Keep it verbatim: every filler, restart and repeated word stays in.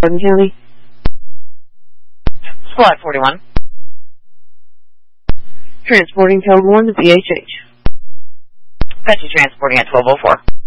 Gordon County. Squad forty-one. Transporting code one to B H H. Got you transporting at twelve oh four.